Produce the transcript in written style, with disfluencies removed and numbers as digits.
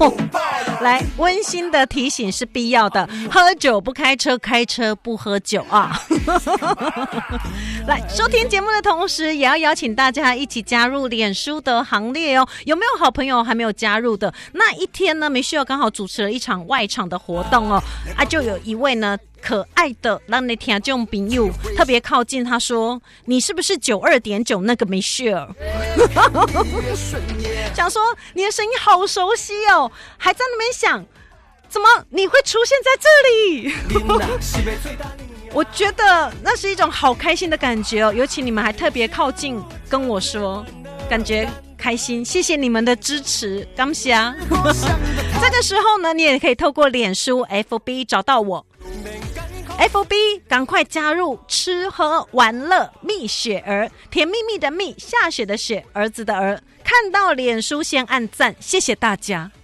来，温馨的提醒是必要的，喝酒不开车，开车不喝酒啊。来，收听节目的同时，也要邀请大家一起加入脸书的行列哦。有没有好朋友还没有加入的？那一天呢，Michelle刚好主持了一场外场的活动哦，就有一位呢可爱的让你听众朋友特别靠近，他说：“你是不是92.9那个 Michelle？” 想说你的声音好熟悉哦，还在那边想，怎么你会出现在这里？我觉得那是一种好开心的感觉哦，尤其你们还特别靠近跟我说，感觉开心，谢谢你们的支持，感谢啊！这个时候呢，你也可以透过脸书 FB 找到我。FB 赶快加入吃喝玩乐蜜雪儿，甜蜜蜜的蜜，下雪的雪，儿子的儿，看到脸书先按赞，谢谢大家。